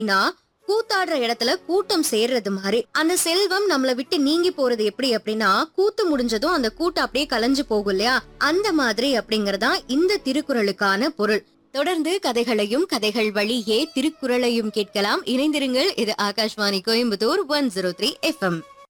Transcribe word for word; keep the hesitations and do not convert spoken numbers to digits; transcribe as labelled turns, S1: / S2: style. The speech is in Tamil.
S1: நான் கூத்தாடுற இடத்துல கூட்டம் சேர்றது மாதிரி அந்த செல்வம் நம்மள விட்டு நீங்கி போறது எப்படி அப்படின்னா கூத்து முடிஞ்சதும் அந்த கூட்டம் அப்படியே கலைஞ்சு போகும் இல்லையா, அந்த மாதிரி அப்படிங்கறதா இந்த திருக்குறளுக்கான பொருள். தொடர்ந்து கதைகளையும் கதைகள் வழியே திருக்குறளையும் கேட்கலாம். இணைந்திருங்கள். இது Akashvani Coimbatore one zero three F M.